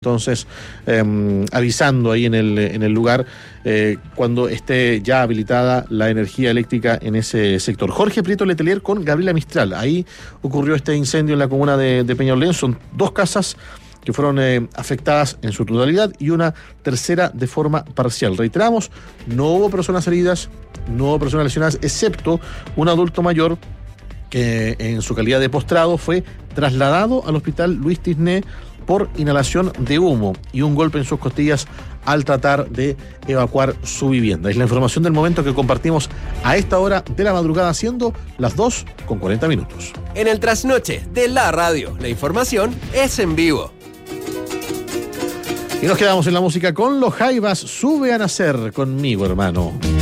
Entonces, avisando ahí en el lugar cuando esté ya habilitada la energía eléctrica en ese sector. Jorge Prieto Letelier con Gabriela Mistral. Ahí ocurrió este incendio en la comuna de Peñalolén. Son 2 casas que fueron afectadas en su totalidad y una tercera de forma parcial. Reiteramos, no hubo personas heridas, no hubo personas lesionadas, excepto un adulto mayor que en su calidad de postrado fue trasladado al hospital Luis Tisné por inhalación de humo y un golpe en sus costillas al tratar de evacuar su vivienda. Es la información del momento que compartimos a esta hora de la madrugada, siendo las 2:40. En el trasnoche de la radio, la información es en vivo. Y nos quedamos en la música con los Jaivas. Sube a nacer conmigo, hermano.